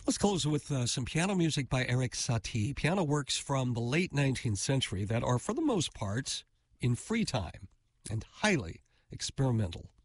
Let's close with some piano music by Erik Satie. Piano works from the late 19th century that are, for the most part, in free time and highly experimental.